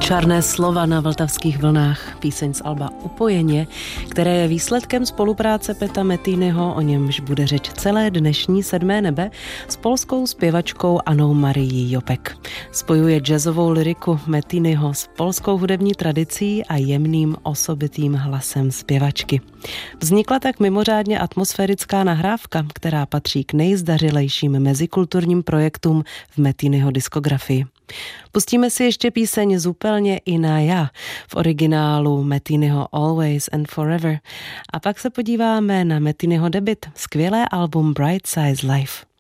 Čarné slova na vltavských vlnách, píseň z alba Upojeně, které je výsledkem spolupráce Peta Methonyho, o němž bude řeč celé dnešní Sedmé nebe, s polskou zpěvačkou Annou Marií Jopek. Spojuje jazzovou lyriku Methonyho s polskou hudební tradicí a jemným osobitým hlasem zpěvačky. Vznikla tak mimořádně atmosférická nahrávka, která patří k nejzdařilejším mezikulturním projektům v Methonyho diskografii. Pustíme si ještě píseň Zupełnie inna ja v originálu Methonyho Always and Forever a pak se podíváme na Methonyho debut, skvělé album Bright Size Life.